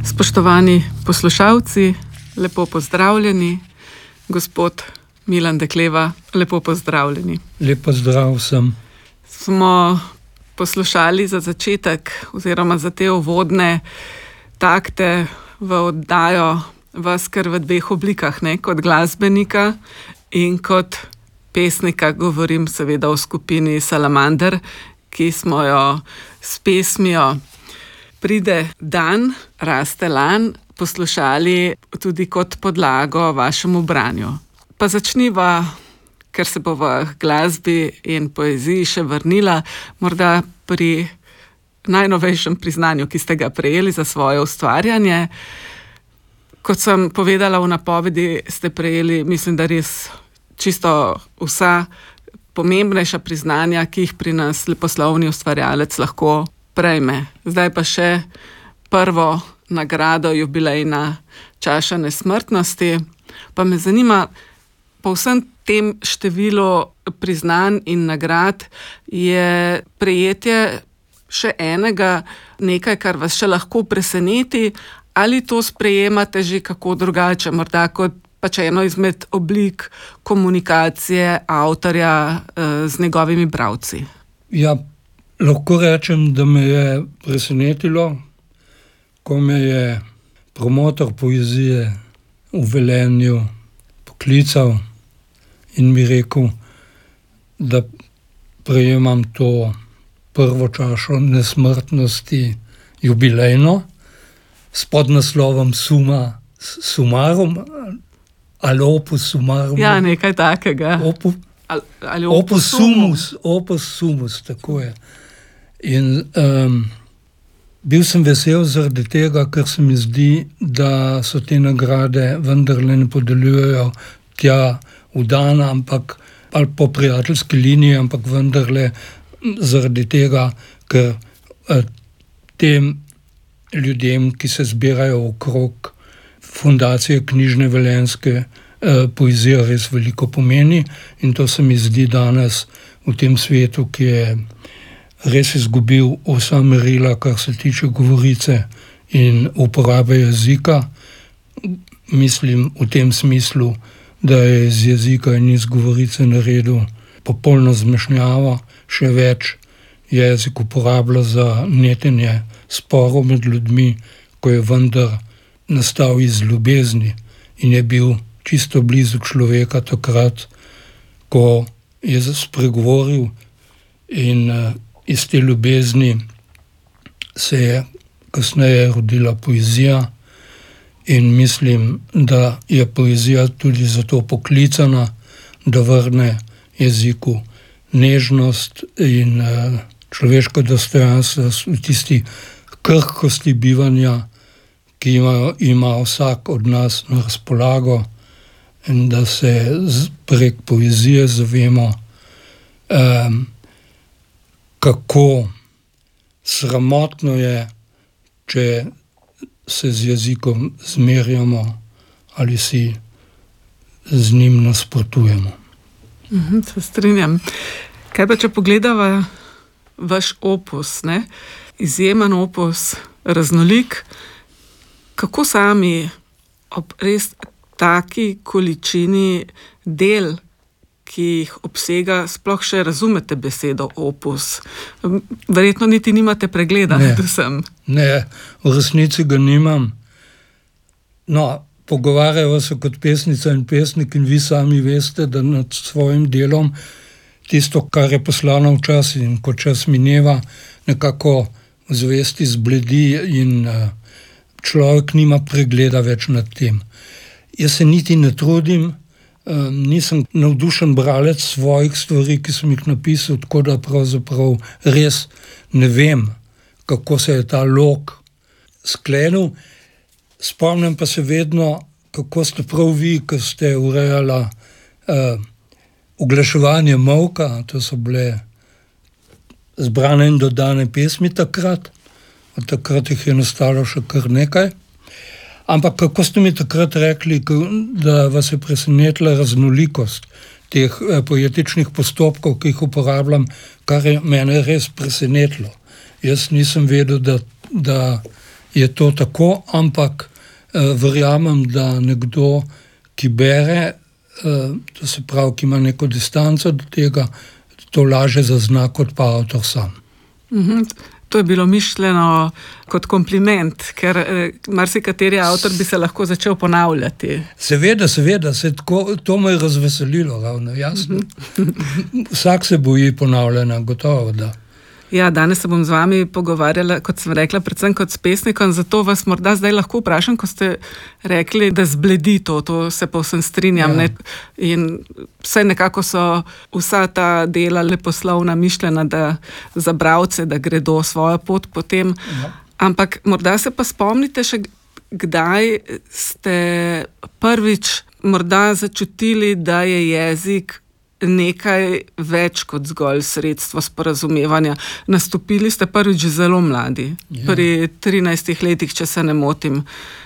Spoštovani poslušalci, lepo pozdravljeni. Gospod Milan Dekleva, lepo pozdravljeni. Lep pozdrav vsem. Smo poslušali za začetek oziroma za te uvodne takte v oddajo vas kar v dveh oblikah, ne? Kot glasbenika in kot pesnika, govorim seveda o skupini Salamander, ki smo jo s pesmijo Pride dan, raste lan poslušali tudi kot podlago vašemu branju. Pa začniva, ker se bo v glasbi in poeziji še vrnila, morda pri najnovejšem priznanju, ki ste ga prejeli za svoje ustvarjanje. Kot sem povedala v napovedi, ste prejeli, mislim, da res čisto vsa pomembnejša priznanja, ki jih pri nas leposlovni ustvarjalec lahko prejme. Zdaj pa še prvo nagrado, jubilejna čaša nesmrtnosti. Pa me zanima, po vsem tem številu priznanj in nagrad je prejetje še enega nekaj, kar vas še lahko preseneti, ali to sprejemate že kako drugače, morda kot pač eno izmed oblik komunikacije avtorja z njegovimi bralci? Ja, lahko rečem, da me je presenetilo, ko me je promotor poezije v Velenju poklical in mi rekel, da prejemam to prvo čašo nesmrtnosti jubilejno s podnaslovom Summa summarum ali Opus summarum. Ja, nekaj takega. Opus summus, tako je. In bil sem vesel zaradi tega, ker se mi zdi, da so te nagrade vendarle ne podeljujejo tja v dan, ampak ali po prijateljski liniji, ampak vendarle zaradi tega, ker tem ljudem, ki se zbirajo okrog fundacije knjižne velenjske poezije, res veliko pomeni, in to se mi zdi danes v tem svetu, ki je res izgubil vsa merila, kar se tiče govorice in uporabe jezika. Mislim v tem smislu, da je iz jezika in iz govorice naredil popolno zmešnjavo, še več jezik uporablja za netenje sporov med ljudmi, ko je vendar nastal iz ljubezni in je bil čisto blizu človeka takrat, ko je spregovoril, in iz te ljubezni se je kasneje rodila poezija in mislim, da je poezija tudi zato poklicana, da vrne jeziku nežnost in človeško dostojanstvo v tisti krhkosti bivanja, ki ima vsak od nas na razpolago, in da se prek poezije zavemo, kako sramotno je, če se z jezikom zmerjamo ali si z njim nasprotujemo. Se strinjam. Kaj pa, če pogledava vaš opus, ne? Izjemen opus, raznolik, kako sami ob res taki količini del, ki jih obsega, sploh še razumete besedo opus? Verjetno niti nimate pregleda nad vsem. Ne, v resnici ga nimam. No, pogovarjajo se kot pesnica in pesnik in vi sami veste, da nad svojim delom tisto, kar je poslano včasih in ko čas mineva, nekako v zvesti zbledi in človek nima pregleda več nad tem. Jaz se niti ne trudim, nisem navdušen bralec svojih stvari, ki sem jih napisal, tako da pravzaprav res ne vem, kako se je ta lok sklenil. Spomnim pa se vedno, kako ste prav vi, ko ste urejala oglaševanje Molka, to so bile zbrane in dodane pesmi takrat, od takrat jih je nastalo še kar nekaj. Ampak kako ste mi takrat rekli, da vas je presenetila raznolikost teh poetičnih postopkov, ki jih uporabljam, kar je mene res presenetilo. Jaz nisem vedel, da je to tako, ampak verjamem, da nekdo, ki bere, to se pravi, ki ima neko distanco do tega, to laže zazna kot pa avtor sam. To je bilo mišljeno kot kompliment, ker marsikateri avtor bi se lahko začel ponavljati. Seveda, to me je razveselilo, ravno, jasno. Vsak se boji ponavljanja, gotovo, da. Ja, danes se bom z vami pogovarjala, kot sem rekla, predvsem kot s pesnikom, zato vas morda zdaj lahko vprašam, ko ste rekli, da zbledi to se povsem strinjam. Ja. In vse nekako so vsa ta dela leposlovna mišljena za bralce, da gredo svojo pot potem. Ja. Ampak morda se pa spomnite še, kdaj ste prvič morda začutili, da je jezik nekaj več kot zgolj sredstvo sporazumevanja. Nastopili ste prvič zelo mladi, pri 13 letih, če se ne motim.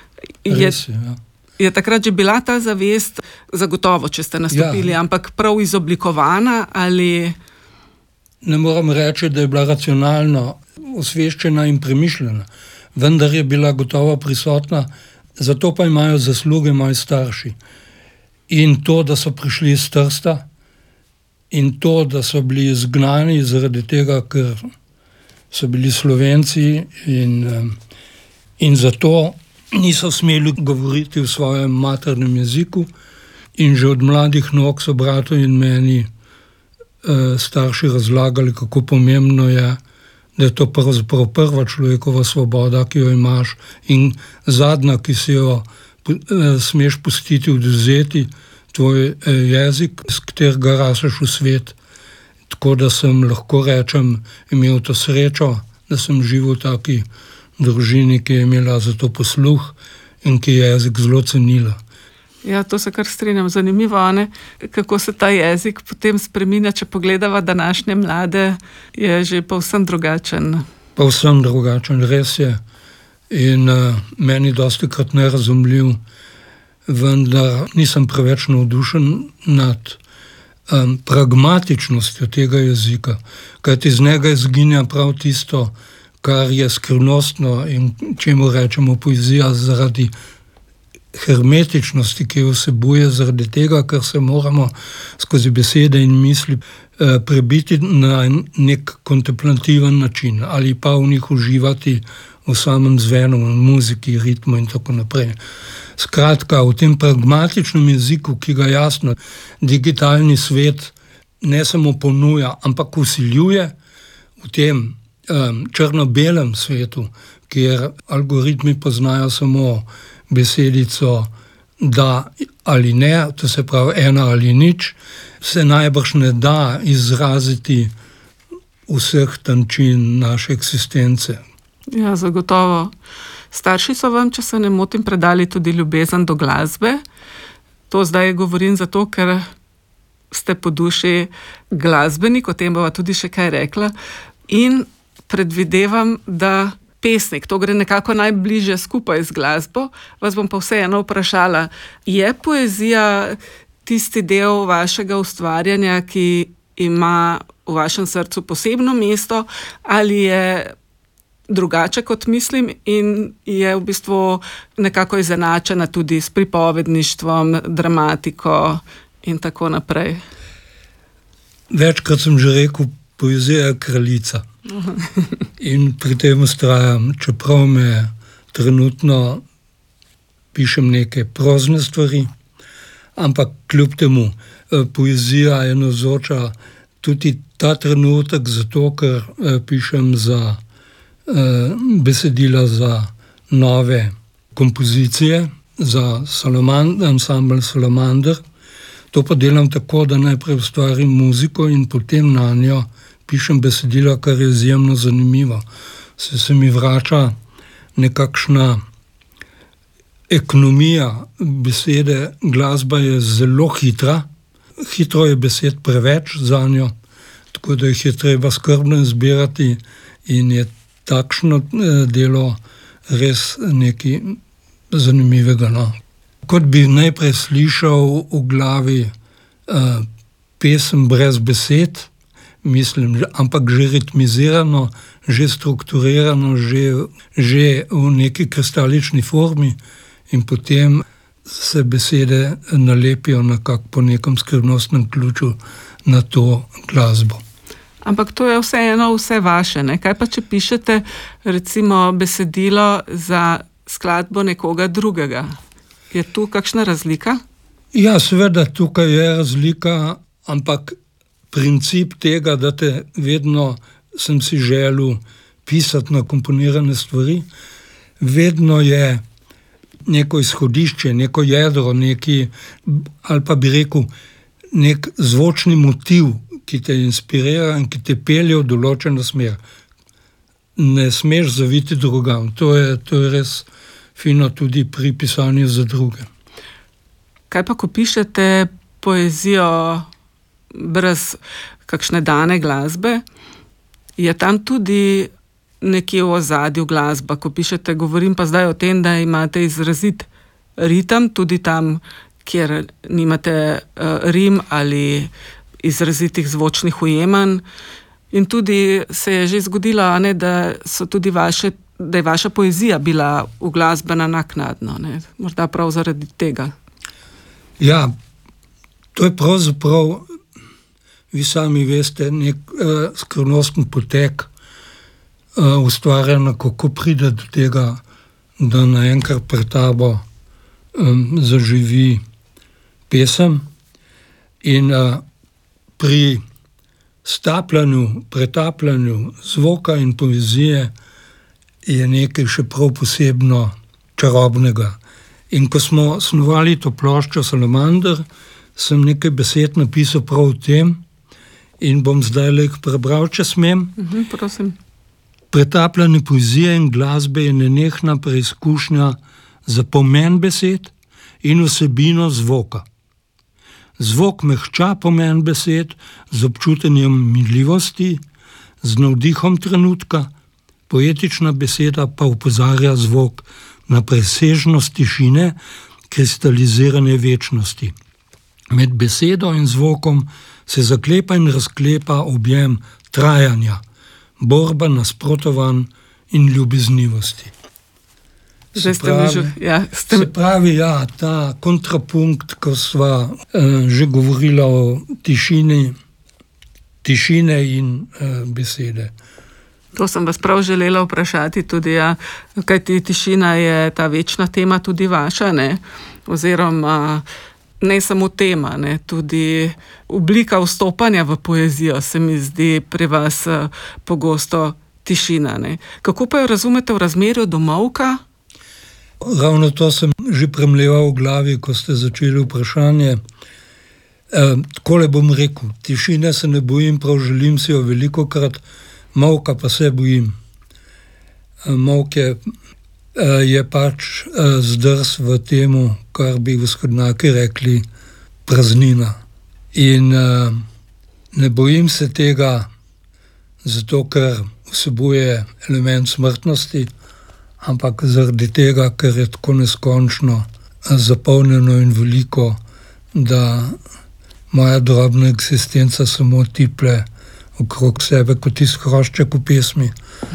Je takrat že bila ta zavest, zagotovo, če ste nastopili, ampak prav izoblikovana ali... Ne moram reči, da je bila racionalno osveščena in premišljena, vendar je bila gotovo prisotna, zato pa imajo zasluge moji starši. In to, da so prišli iz Trsta, in to, da so bili izgnani zaradi tega, ker so bili Slovenci in zato niso smeli govoriti v svojem maternem jeziku. In že od mladih nog so bratu in meni starši razlagali, kako pomembno je, da je to pravzaprav prva človekova svoboda, ki jo imaš, in zadnja, ki si jo smeš pustiti odvzeti, tvoj jezik, s katerega raseš v svet. Tako da sem, lahko rečem, imel to srečo, da sem živel v taki družini, ki je imela za to posluh in ki je jezik zelo cenila. Ja, to se kar strinjam. Zanimivo, ne? Kako se ta jezik potem spreminja, če pogledava današnje mlade, je že povsem drugačen. Povsem drugačen, res je. In meni dostikrat nerazumljiv, vendar nisem preveč navdušen nad pragmatičnostjo tega jezika, kajti iz njega izginja prav tisto, kar je skrivnostno in čemu rečemo poezija, zaradi hermetičnosti, ki jo vsebuje, zaradi tega, ker se moramo skozi besede in misli prebiti na nek kontemplativen način ali pa v njih uživati v samem zvenu, v muziki, ritmu in tako naprej. Skratka, v tem pragmatičnem jeziku, ki ga jasno digitalni svet ne samo ponuja, ampak vsiljuje, v tem črno-belem svetu, kjer algoritmi poznajo samo besedico da ali ne, to se pravi ena ali nič, se najbrž ne da izraziti vseh tančin naše eksistence. Ja, zagotovo. Starši so vam, če se ne motim, predali tudi ljubezen do glasbe. To zdaj govorim zato, ker ste po duši glasbenik, o tem bova tudi še kaj rekla. In predvidevam, da pesnik, to gre nekako najbližje skupaj z glasbo. Vas bom pa vseeno vprašala, je poezija tisti del vašega ustvarjanja, ki ima v vašem srcu posebno mesto, ali je drugače, kot mislim, in je v bistvu nekako izenačena tudi s pripovedništvom, dramatiko in tako naprej? Večkrat sem že rekel, poezija je kraljica. In pri tem vztrajam, čeprav me trenutno pišem neke prozne stvari, ampak kljub temu poezija je navzoča tudi ta trenutek, zato ker pišem za besedila za nove kompozicije, za ansambel Salamander. To pa delam tako, da najprej ustvarim muziko in potem na njo pišem besedila, kar je izjemno zanimivo. Se mi vrača nekakšna ekonomija besede. Glasba je zelo hitra, hitro je besed preveč za njo, tako da jih je treba skrbno izbirati in je takšno delo res nekaj zanimivega. No. Kot bi najprej slišal v glavi pesem brez besed, mislim, ampak že ritmizirano, že strukturirano, že v neki kristalični formi in potem se besede nalepijo nekako po nekem skrivnostnem ključu na to glasbo. Ampak to je vseeno vse vaše, ne? Kaj pa, če pišete recimo besedilo za skladbo nekoga drugega? Je tu kakšna razlika? Ja, seveda tukaj je razlika, ampak princip tega, da te vedno sem si želel pisati na komponirane stvari, vedno je neko izhodišče, neko jedro, ali pa bi rekel, nek zvočni motiv, ki te inspirira in ki te pelje v določeno smer. Ne smeš zaviti drugam. To je res fino tudi pri pisanju za druge. Kaj pa, ko pišete poezijo brez kakšne dane glasbe, je tam tudi nekje v ozadju glasba, ko pišete, govorim pa zdaj o tem, da imate izrazit ritem, tudi tam, kjer nimate rim ali izrazitih zvočnih ujemanj. In tudi se je že zgodilo, ne, da je vaša poezija bila uglasbena naknadno, ne? Morda prav zaradi tega. Ja, to je pravzaprav, vi sami veste, nek skrivnosten potek ustvarjanja, kako pride do tega, da naenkrat pred tabo zaživi pesem in pri pretapljanju zvoka in poezije je nekaj še prav posebno čarobnega. In ko smo snovali to ploščo Salamander, sem nekaj besed napisal prav o tem in bom zdaj jih prebral, če smem. Prosim. Pretapljanje poezije in glasbe je nenehna preizkušnja za pomen besed in vsebino zvoka. Zvok mehča pomen besed z občutenjem minljivosti, z navdihom trenutka, poetična beseda pa opozarja zvok na presežnost tišine, kristalizirane večnosti. Med besedo in zvokom se zaklepa in razklepa objem trajanja, borba nasprotovanj in ljubeznivosti. Se pravi, ta kontrapunkt, ko sva že govorila o tišine in besede. To sem vas prav želela vprašati tudi, kajti tišina je ta večna tema tudi vaša, ne? Oziroma ne samo tema, ne? Tudi oblika vstopanja v poezijo se mi zdi pri vas pogosto tišina, ne? Kako pa jo razumete v razmerju do molka? Ravno to sem že premleval v glavi, ko ste začeli vprašanje. Takole bom rekel, tišine se ne bojim, prav želim si jo velikokrat, molka pa se bojim. Molk je pač zdrs v temu, kar bi vzhodnjaki rekli praznina. In ne bojim se tega, zato ker vsebuje element smrtnosti, ampak zaradi tega, ker je tako neskončno zapolnjeno in veliko, da moja drobna eksistenca samo tiple okrog sebe kot tisti hrošček v pesmi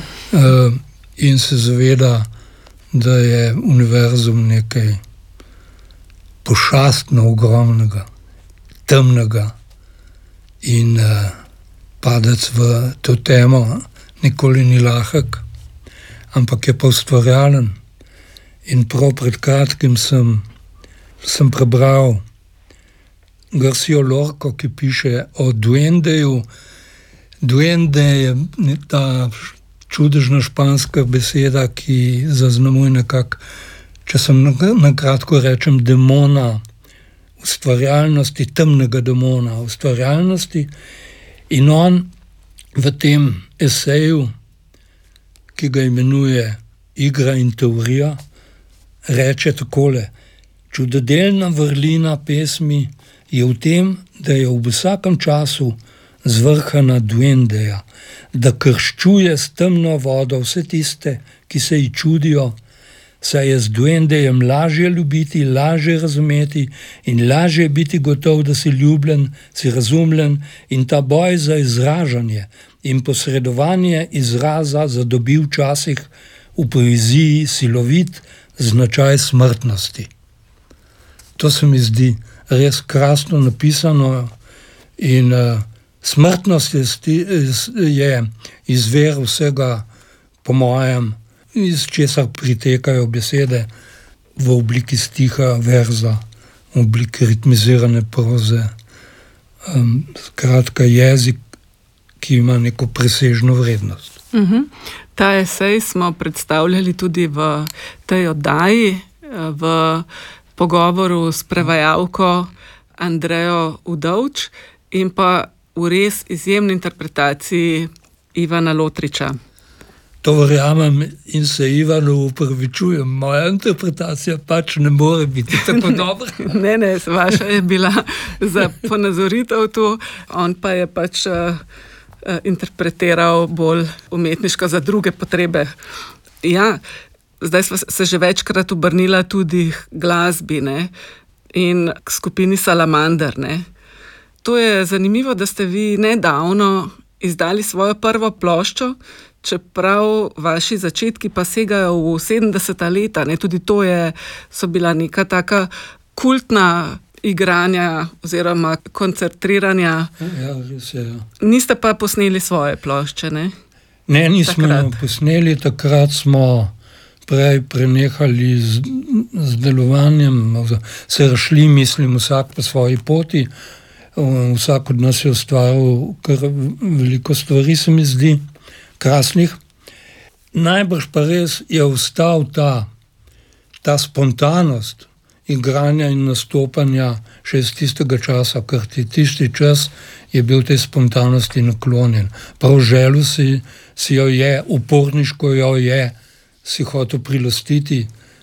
in se zaveda, da je univerzum nekaj pošastno ogromnega, temnega in padec v to temo nikoli ni lahek, ampak je pa ustvarjalen. In prav pred kratkim sem prebral Garcijo Lorco, ki piše o duendeju. Duende je ta čudežna španska beseda, ki zaznamuje nekako, če sem nakratko rečem, demona ustvarjalnosti, temnega demona ustvarjalnosti. In on v tem eseju, ki ga imenuje Igra in teorija, reče takole: čudodelna vrlina pesmi je v tem, da je v vsakem času zvrhana duendeja, da krščuje s temno vodo vse tiste, ki se ji čudijo, saj je z duendejem lažje ljubiti, lažje razumeti in lažje biti gotov, da si ljubljen, si razumljen in ta boj za izražanje in posredovanje izraza zadobi včasih v poeziji silovit značaj smrtnosti. To se mi zdi res krasno napisano in smrtnost je izvir vsega, po mojem, iz česar pritekajo besede v obliki stiha, verza, v obliki ritmizirane proze. Skratka, jezik, ki ima neko presežno vrednost. Ta esej smo predstavljali tudi v tej oddaji, v pogovoru s prevajalko Andrejo Udovč in pa v res izjemni interpretaciji Ivana Lotriča. To verjamem in se Ivanu upravičujem. Moja interpretacija pač ne more biti tako dobra. Ne, vaša je bila za ponazoritev tu, on pa je pač interpretiral bolj umetniško za druge potrebe. Ja, zdaj sva se že večkrat obrnila tudi k glasbi, ne? In k skupini Salamander, ne? To je zanimivo, da ste vi nedavno izdali svojo prvo ploščo, čeprav vaši začetki pa segajo v 70. leta, ne? Tudi to so bila neka taka kultna igranja oziroma koncertiranja. Ja, res je. Niste pa posneli svoje plošče, ne? Ne, nismo jo posneli, takrat smo prej prenehali z delovanjem, se razšli, mislim, vsak po svoji poti. Vsak od nas je ustvaril kar veliko stvari, se mi zdi, krasnih. Najbrž pa res je ostal ta spontanost igranja in nastopanja še iz tistega časa, ker tisti čas je bil tej spontanosti naklonjen. Prav želel si jo je, uporniško jo je, si hotel prilastiti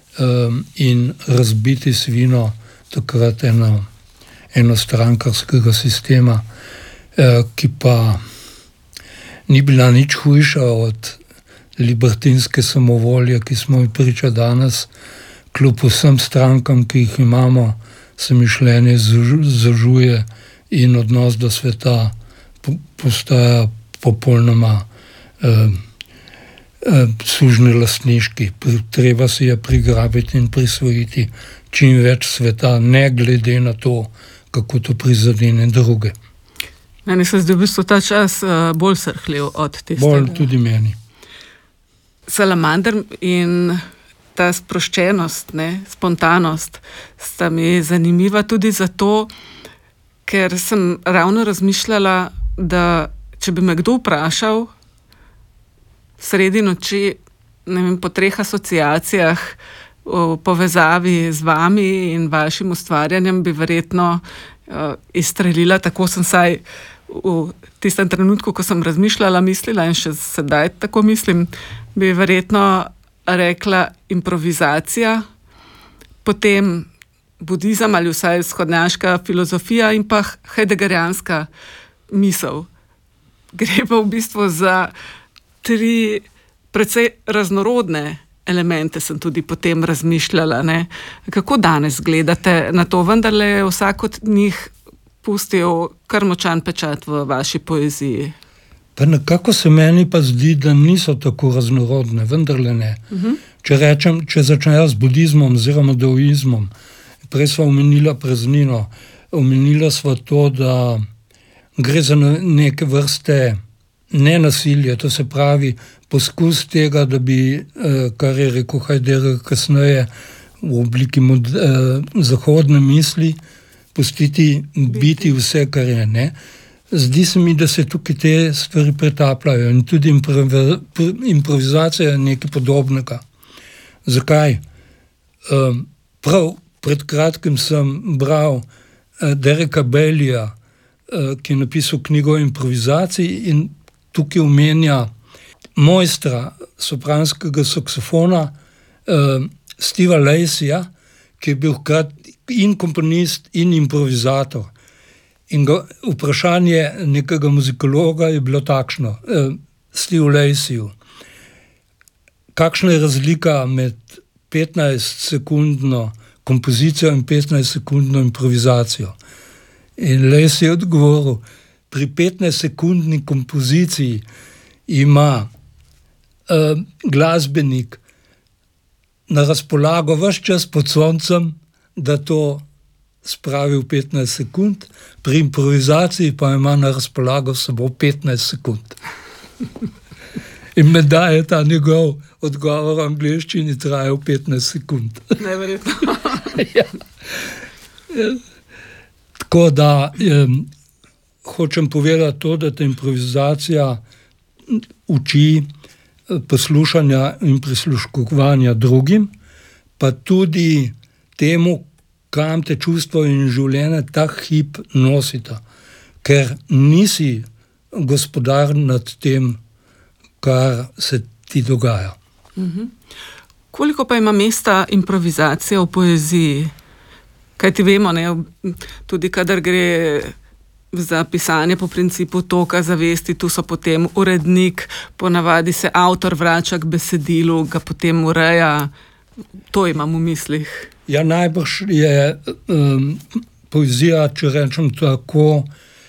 in razbiti svino takrat enostrankarskega sistema, ki pa ni bila nič hujša od libertinske samovolje, ki smo ji priča danes. Kljub vsem strankam, ki jih imamo, se mišljenje zažuje in odnos do sveta postaja popolnoma sužnjelastniški. Treba si je prigrabiti in prisvojiti čim več sveta, ne glede na to, kako to prizadene druge. Meni se zdi v bistvu ta čas bolj srhljiv od tistega. Bolj tudi meni. Salamander in ta sproščenost, spontanost sta mi zanimiva tudi zato, ker sem ravno razmišljala, da če bi me kdo vprašal sredi noči, po 3 asociacijah v povezavi z vami in vašim ustvarjanjem, bi verjetno izstrelila, tako sem saj v tistem trenutku, ko sem razmišljala, mislila in še sedaj tako mislim, bi verjetno rekla improvizacija, potem budizem ali vsaj vzhodnjaška filozofija in pa heideggerijanska misel. Gre pa v bistvu za 3 precej raznorodne elemente, sem tudi potem razmišljala. Kako danes gledate na to? Vendarle je vsak od njih pustil kar močan pečat v vaši poeziji. Pa nekako se meni pa zdi, da niso tako raznorodne, vendarle ne. Če začnejo z budizmom oziroma daoizmom, prej sva omenila praznino, omenila sva to, da gre za neke vrste nenasilje, to se pravi poskus tega, da bi, kar je rekel Heidegger kasneje, v obliki zahodne misli, pustiti biti vse, kar je, ne. Zdi se mi, da se tukaj te stvari pretapljajo in tudi improvizacija je nekaj podobnega. Zakaj? Prav pred kratkim sem bral Dereka Baileyja, ki je napisal knjigo o improvizaciji in tukaj omenja mojstra sopranskega saksofona Steva Laceyja, ki je bil hkrati in komponist in improvizator. In vprašanje nekega muzikologa je bilo takšno, Steve Laceyju, kakšna je razlika med 15-sekundno kompozicijo in 15-sekundno improvizacijo. In le si odgovoril, pri 15-sekundni kompoziciji ima glasbenik na razpolago ves čas pod soncem, da to spravi v 15 sekund, pri improvizaciji pa ima na razpolago samo 15 sekund. In me daje ta njegov odgovor v angleščini trajal 15 sekund. Neverjetno. Ja. Tako da hočem povedati to, da ta improvizacija uči poslušanja in prisluškovanja drugim, pa tudi temu, kam te čustvo in življenje ta hip nosita. Ker nisi gospodar nad tem, kar se ti dogaja. Koliko pa ima mesta improvizacija v poeziji? Kaj ti vemo, ne? Tudi kadar gre za pisanje po principu toka zavesti, tu so potem urednik, ponavadi se avtor vrača k besedilu, ga potem ureja. To imam v mislih. Ja, najbrž je poezija, če rečem tako,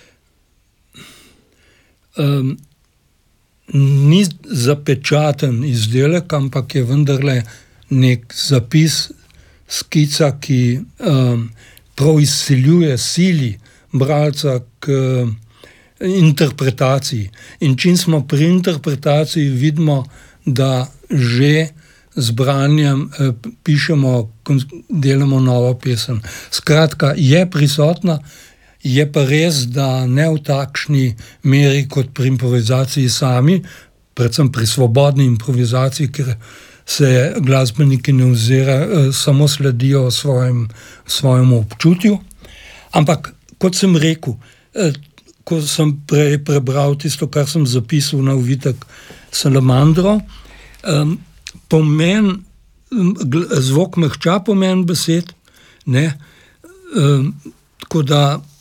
ni zapečaten izdelek, ampak je vendarle nek zapis, skica, ki prav izsiljuje, sili bralca k interpretaciji. In čim smo pri interpretaciji, vidimo, da že z branjem pišemo, delamo novo pesem. Skratka, je prisotna, je pa res, da ne v takšni meri kot pri improvizaciji sami, predvsem pri svobodni improvizaciji, ker se glasbeniki ne ozirajo, samo sledijo svojemu občutju. Ampak, kot sem rekel, ko sem prej prebral tisto, kar sem zapisal na ovitek Salamandro, pomen, zvok mehča pomen besed, ne, tako da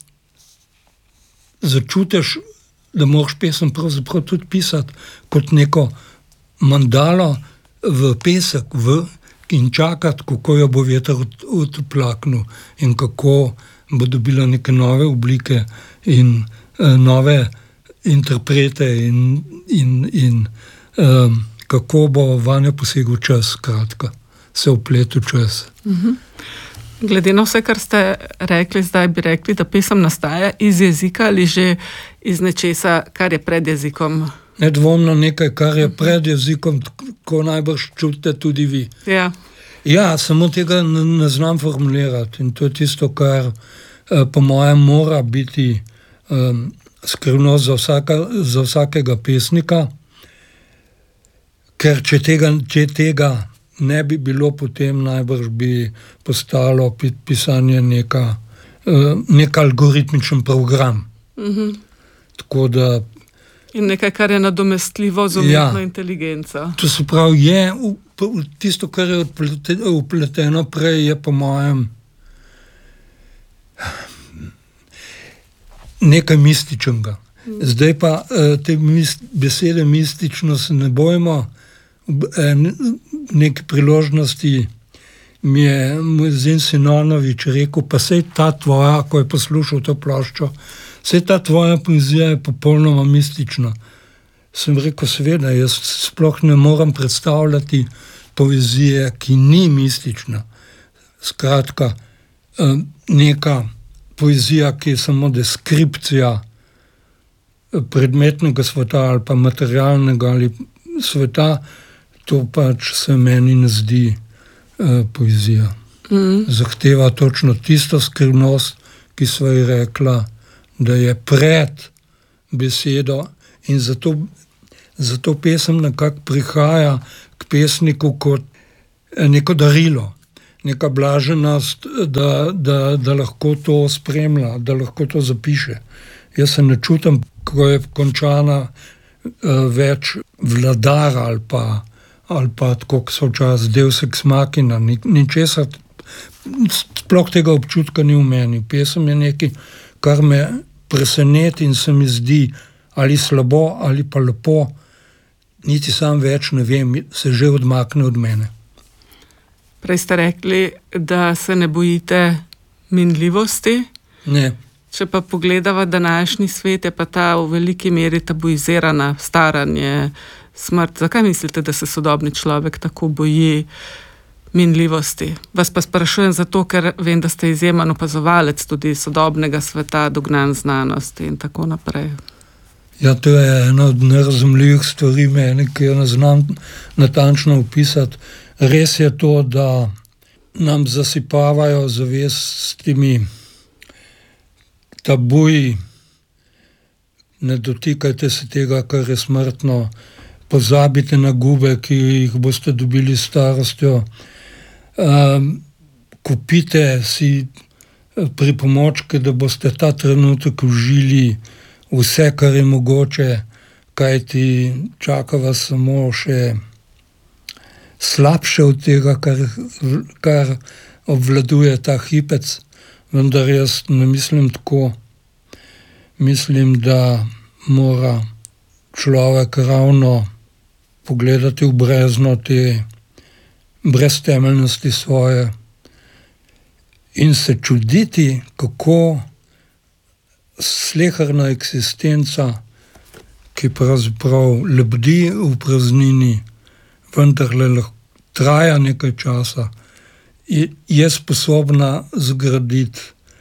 začutiš, da moraš pesem pravzaprav tudi pisati kot neko mandalo v pesek in čakati, kako jo bo veter odplaknil in kako bo dobila neke nove oblike in nove interprete in kako bo vanjo posegel čas, kratka, se vpletel čas. Glede na vse, kar ste rekli, zdaj bi rekli, da pesem nastaja iz jezika ali že iz nečesa, kar je pred jezikom? Nedvomno nekaj, kar je pred jezikom, ko najbrž čutite tudi vi. Ja. Ja, samo tega ne znam formulirati in to je tisto, kar po mojem mora biti skrivnost za vsakega pesnika, ker če tega ne bi bilo, potem najbrž bi postalo pisanje nek algoritmičen program. Tako da in nekaj, kar je nadomestljivo z umetno inteligenco. To se pravi, je tisto, kar je upleteno prej, je po mojem nekaj mističnega. Zdaj pa te besede mistično se ne bojimo. Neke priložnosti mi je Mojzin Sinonovič rekel, pa sej ta tvoja, ko je poslušal to ploščo, sej ta tvoja poezija je popolnoma mistična. Sem rekel, seveda, jaz sploh ne moram predstavljati poezije, ki ni mistična. Skratka, neka poezija, ki je samo deskripcija predmetnega sveta ali pa materialnega ali sveta, to pač se meni ne zdi poezija. Zahteva točno tisto skrivnost, ki sva ji rekla, da je pred besedo in zato pesem nekako prihaja k pesniku kot neko darilo, neka blaženost, da lahko to spremlja, da lahko to zapiše. Jaz se ne čutim, ko je končana več vladar ali pa tako, ko so včasih Deus ex machina, ničesar, sploh tega občutka ni v meni. Pesem je nekaj, kar me preseneti in se mi zdi ali slabo ali pa lepo, niti sam več ne vem, se že odmakne od mene. Prej ste rekli, da se ne bojite minljivosti. Ne. Če pa pogledava današnji svet, je pa ta v veliki meri tabuizirana, staranje, smrt. Zakaj mislite, da se sodobni človek tako boji minljivosti? Vas pa sprašujem zato, ker vem, da ste izjemen opazovalec tudi sodobnega sveta, dognanj znanosti in tako naprej. Ja, to je ena od nerazumljivih stvari meni, ki jo ne znam natančno opisati. Res je to, da nam zasipavajo zavest s temi tabuji, ne dotikajte se tega, kar je smrtno, pozabite na gube, ki jih boste dobili s starostjo, kupite si pripomočke, da boste ta trenutek užili vse, kar je mogoče, kajti čaka vas samo še slabše od tega, kar obvladuje ta hipec, vendar jaz ne mislim tako. Mislim, da mora človek ravno pogledati v brezno te breztemeljnosti svoje in se čuditi, kako sleherna eksistenca, ki pravzaprav lebdi v praznini, vendarle lahko traja nekaj časa, je sposobna zgraditi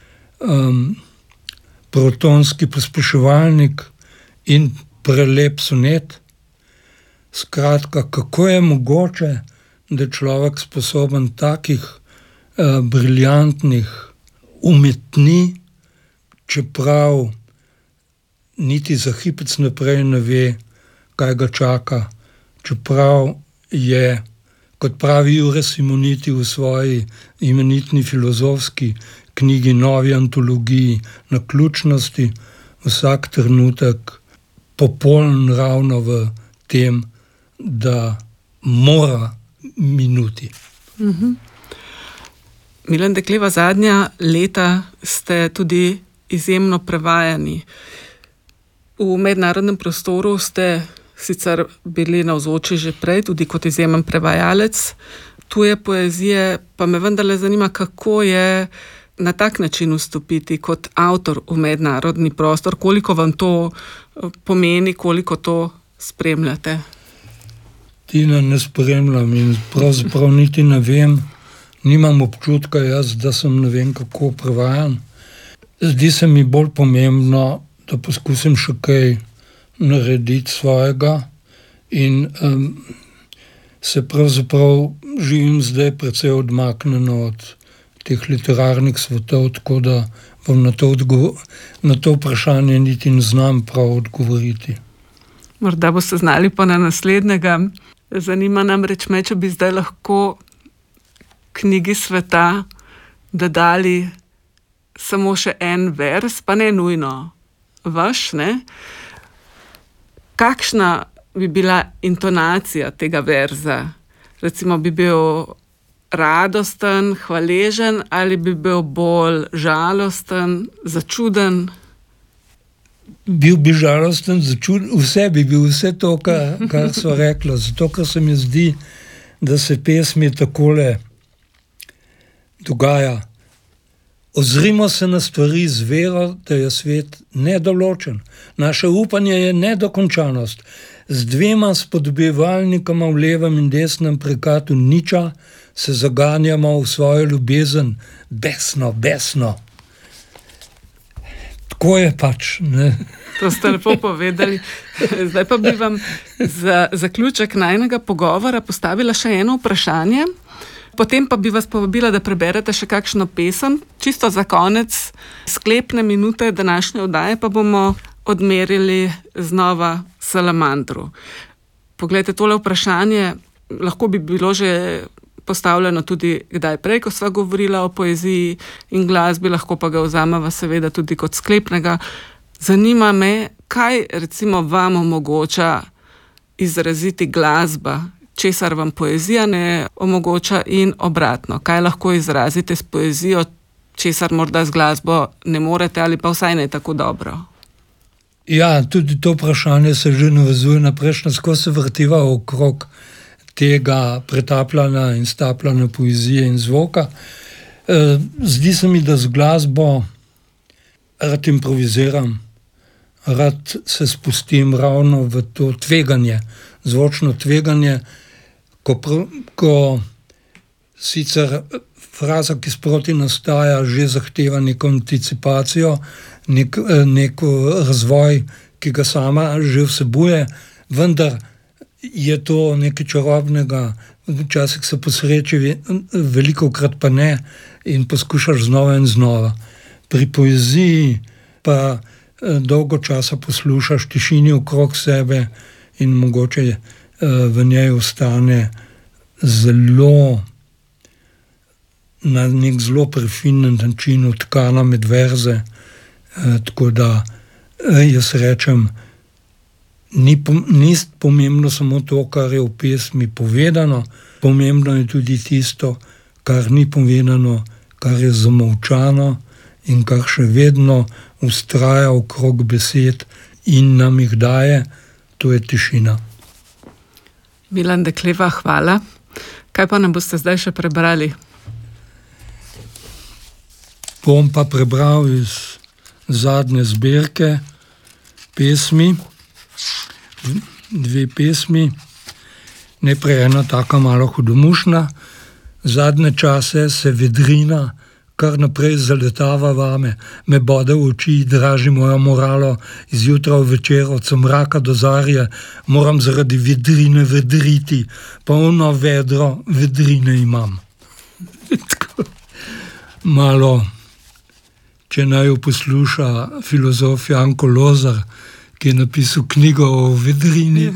protonski pospeševalnik in prelep sonet. Skratka, kako je mogoče, da je človek sposoben takih briljantnih umetnin, čeprav niti za hipec naprej ne ve, kaj ga čaka, čeprav je, kot pravi Jure Simoniti v svoji imenitni filozofski knjigi Novi antologiji naključnosti, vsak trenutek popoln ravno v tem, da mora minuti. Milan Dekleva, zadnja leta ste tudi izjemno prevajani. V mednarodnem prostoru ste sicer bili navzoči že prej, tudi kot izjemen prevajalec tuje poezije, pa me vendarle zanima, kako je na tak način vstopiti kot avtor v mednarodni prostor, koliko vam to pomeni, koliko to spremljate? Tina, ne spremljam in pravzaprav niti ne vem, nimam občutka jaz, da sem ne vem kako prevajan. Zdi se mi bolj pomembno, da poskusim še kaj narediti svojega in se pravzaprav živim zdaj precej odmaknjeno od teh literarnih svetov, tako da vam na to vprašanje niti ne znam prav odgovoriti. Morda boste znali pa na naslednjega. Zanima namreč me, če bi zdaj lahko knjigi sveta dodali samo še en vers, pa ne nujno vaš, ne? Kakšna bi bila intonacija tega verza? Recimo, bi bil radosten, hvaležen ali bi bil bolj žalosten, začuden? Bil bi žalosten, začuden, vse bi bil, vse to, kar so rekla. Zato, ker se mi zdi, da se pesmi takole dogaja. Ozrimo se na stvari z vero, da je svet nedoločen. Naše upanje je nedokončanost. Z dvema spodobivalnikama v levem in desnem prekatu niča se zaganjamo v svojo ljubezen besno. Tako je pač, ne? To ste lepo povedali. Zdaj pa bi vam za zaključek najinega pogovora postavila še eno vprašanje. Potem pa bi vas povabila, da preberete še kakšno pesem. Čisto za konec sklepne minute današnje oddaje pa bomo odmerili znova Salamandru. Poglejte, tole vprašanje lahko bi bilo že postavljeno tudi kdaj prej, ko sva govorila o poeziji in glasbi, lahko pa ga vzameva seveda tudi kot sklepnega. Zanima me, kaj recimo vam omogoča izraziti glasba, česar vam poezija ne omogoča in obratno. Kaj lahko izrazite s poezijo, česar morda z glasbo ne morete ali pa vsaj ne tako dobro? Ja, tudi to vprašanje se že navezuje na prejšnjo, ko se vrtiva okrog tega pretapljanja in stapljanja poezije in zvoka. Zdi se mi, da z glasbo rad improviziram, rad se spustim ravno v to tveganje, zvočno tveganje, ko sicer fraza, ki sproti nastaja, že zahteva neko anticipacijo, nek razvoj, ki ga sama že vsebuje, vendar je to nekaj čarobnega, včasih se posreči, velikokrat pa ne in poskušaš znova in znova. Pri poeziji pa dolgo časa poslušaš tišini okrog sebe in mogoče v njej ostane na nek zelo prefinen način utkana med verze, tako da jaz rečem, ni pomembno samo to, kar je v pesmi povedano, pomembno je tudi tisto, kar ni povedano, kar je zamolčano in kar še vedno vztraja okrog besed in nam jih daje, to je tišina. Milan Dekleva, hvala. Kaj pa nam boste zdaj še prebrali? Bom pa prebral iz zadnje zbirke pesmi, 2 pesmi, najprej ena taka malo hudomušna. Zadnje čase se vedrina kar naprej zaletava vame, me bode v oči, draži mojo moralo, izjutra v večer, od somraka do zarje, moram zaradi vedrine vedriti, polno vedro vedrine imam. Malo, če naj jo posluša filozof Janko Lozar, ki je napisal knjigo o vedrini,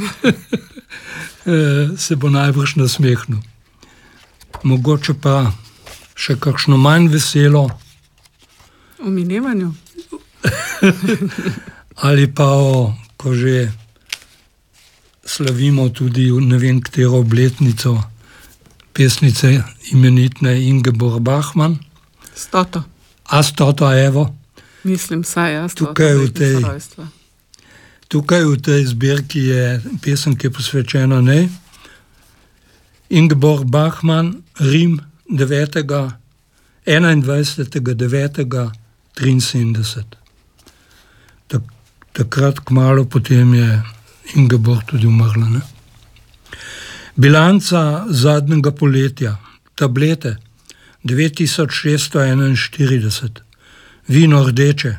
se bo najbrž nasmehnil. Mogoče pa še kakšno manj veselo. O minevanju? Ali pa ko že slavimo tudi ne vem katero obletnico pesnice imenitne Ingeborg Bachmann. 100. A 100, evo. Mislim, saj, ja, 100. Tukaj v tej zbirki je pesem, ki je posvečena nej. Ingeborg Bachmann, Rim, 21.9.73. Takrat kmalu potem je Ingeborg tudi umrla. Ne? Bilanca zadnjega poletja, tablete 9641, vino rdeče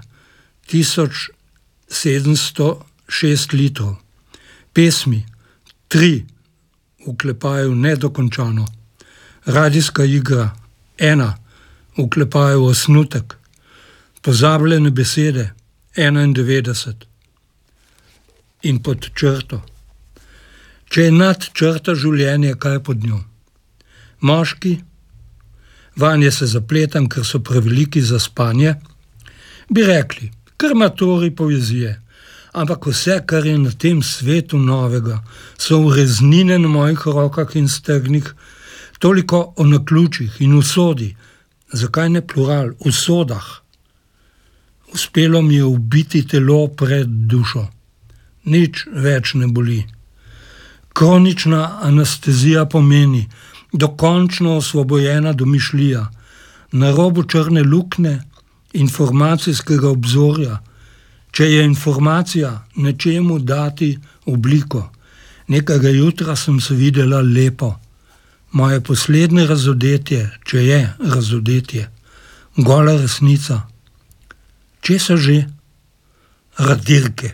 1706 litrov, pesmi 3, vklepaju nedokončano, radijska igra 1, vklepaju osnutek, pozabljene besede 91 in pod črto. Če je nad črta življenje, kaj je pod njo? Moški, vanje se zapletam, ker so preveliki za spanje, bi rekli, krmatori poezije, ampak vse, kar je na tem svetu novega, so ureznine na mojih rokah in stegnih, toliko o naključjih in usodi, zakaj ne plural, usodah. Uspelo mi je ubiti telo pred dušo. Nič več ne boli. Kronična anestezija pomeni dokončno osvobojena domišljija, na robu črne luknje informacijskega obzorja. Če je informacija nečemu dati obliko, nekega jutra sem se videla lepo. Moje poslednje razodetje, če je razodetje, gola resnica. Česa že? Radirke.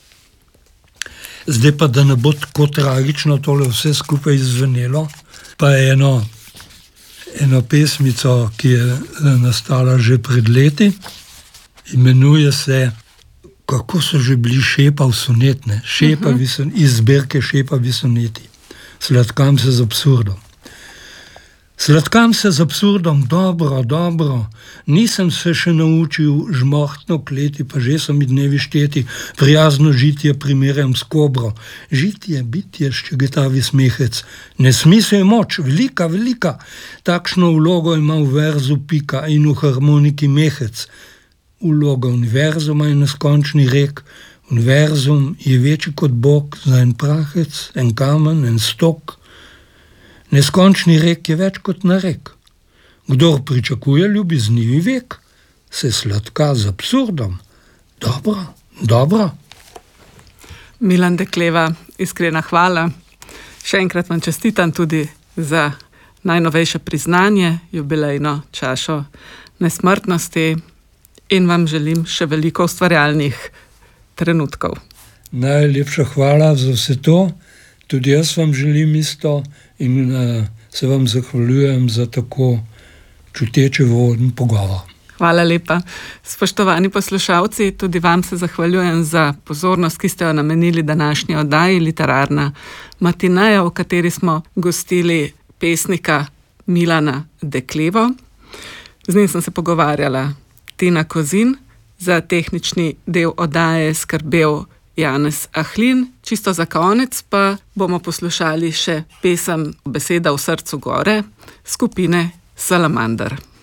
Zdaj pa, da ne bo tako tragično tole vse skupaj izvenelo, pa je eno pesmico, ki je nastala že pred leti, imenuje se, kako so že bili šepav sonet, ne? Iz zbirke Šepavi soneti. Sladkam se z absurdom. Sladkam se z absurdom, dobro, nisem se še naučil žmohtno kleti, pa že so mi dnevi šteti, prijazno žitje primerjam s kobro. Žitje, bitje, ščegetavi smehec, nesmisel je moč, velika, takšno vlogo ima v verzu pika in v harmoniki mehec. Vloga univerzuma je neskončni rek, univerzum je večji kot Bog za en prahec, en kamen, en stok. Neskončni rek je več kot narek. Kdor pričakuje ljubeznivi vek, se sladka z absurdom. Dobro. Milan Dekleva, iskrena hvala. Še enkrat vam čestitam tudi za najnovejše priznanje, jubilejno čašo nesmrtnosti in vam želim še veliko ustvarjalnih trenutkov. Najlepša hvala za vse to. Tudi jaz vam želim isto in se vam zahvaljujem za tako čuteče voden pogovor. Hvala lepa. Spoštovani poslušalci, tudi vam se zahvaljujem za pozornost, ki ste jo namenili današnji oddaji Literarna matineja, v kateri smo gostili pesnika Milana Deklevo. Z njim sem se pogovarjala Tina Kozin, za tehnični del oddaje skrbel Janez Ahlin. Čisto za konec pa bomo poslušali še pesem Beseda v srcu gore skupine Salamander.